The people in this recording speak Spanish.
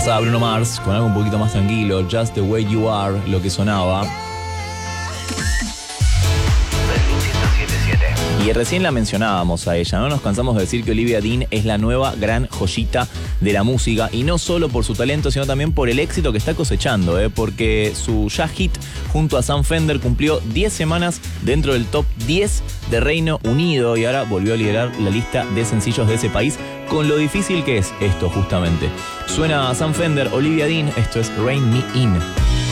Pasaba Bruno Mars con algo un poquito más tranquilo, Just the Way You Are, lo que sonaba. Y recién la mencionábamos a ella, no nos cansamos de decir que Olivia Dean es la nueva gran joyita de la música, y no solo por su talento, sino también por el éxito que está cosechando, porque su ya hit junto a Sam Fender cumplió 10 semanas dentro del top 10 de Reino Unido y ahora volvió a liderar la lista de sencillos de ese país, con lo difícil que es esto justamente. Suena a Sam Fender, Olivia Dean, esto es Rain Me In.